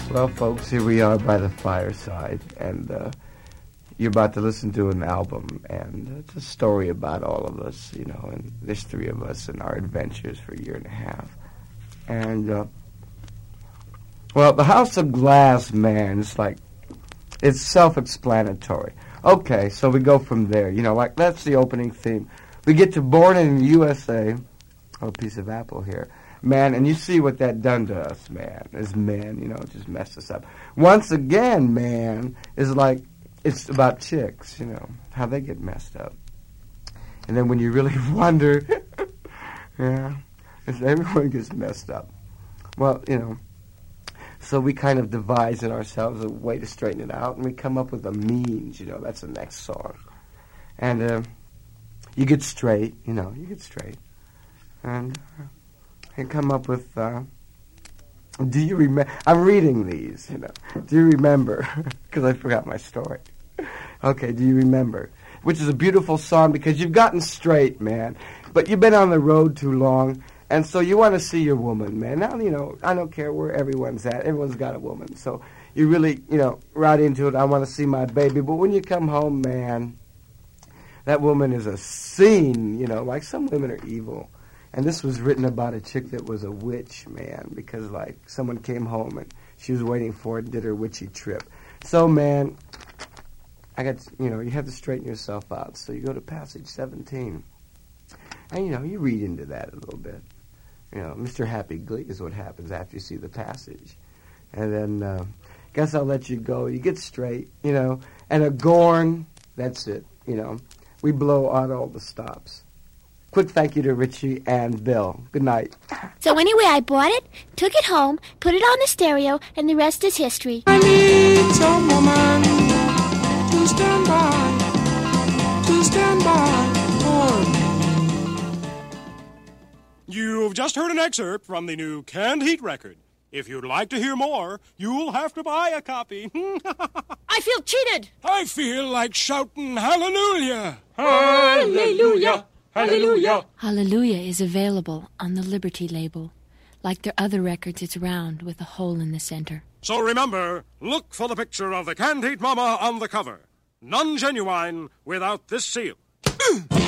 Well, folks, here we are by the fireside, and you're about to listen to an album, and it's a story about all of us, you know, and there's three of us and our adventures for a year and a half. And, well, the House of Glass, man, it's self-explanatory. Okay, so we go from there, you know, like that's the opening theme. We get to Born in the USA, a piece of apple here. Man, and you see what that done to us, man, as men, you know, just messed us up. Once again, man, is like, it's about chicks, you know, how they get messed up. And then when you really wonder, yeah, everyone gets messed up. Well, you know, so we kind of devise in ourselves a way to straighten it out, and we come up with a means, you know, that's the next song. And you get straight, you know, And... and come up with, do you remember, I'm reading these, you know, do you remember, because I forgot my story. Okay, do you remember, which is a beautiful song because you've gotten straight, man, but you've been on the road too long, and so you want to see your woman, man. Now, you know, I don't care where everyone's at, everyone's got a woman, so you really, you know, right into it, I want to see my baby, but when you come home, man, that woman is a scene, you know, like some women are evil. And this was written about a chick that was a witch, man, because, like, someone came home and she was waiting for it and did her witchy trip. So, man, you have to straighten yourself out. So you go to passage 17. And, you know, you read into that a little bit. You know, Mr. Happy Glee is what happens after you see the passage. And then, guess I'll let you go. You get straight, you know. And a Gorn, that's it, you know. We blow out all the stops. Quick thank you to Richie and Bill. Good night. So anyway, I bought it, took it home, put it on the stereo, and the rest is history. I need some woman to stand by for me. You've just heard an excerpt from the new Canned Heat record. If you'd like to hear more, you'll have to buy a copy. I feel cheated. I feel like shouting hallelujah. Hallelujah. Hallelujah. Hallelujah is available on the Liberty label. Like their other records, it's round with a hole in the center. So remember, look for the picture of the Canned Heat Mama on the cover. None genuine without this seal.